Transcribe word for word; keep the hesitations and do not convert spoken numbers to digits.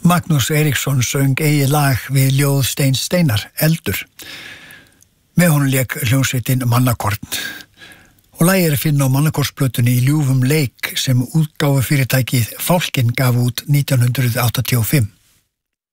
Magnús Eiríksson söng eigið lag við ljóð Steins Steinar, Eldur. Með honum lék hljómsveitin Mannakorn. Og lagið er að finna á Mannakornsplötunni Í ljúfum leik sem útgáfu fyrirtækið Fálkinn gaf út nítján hundruð áttatíu og fimm.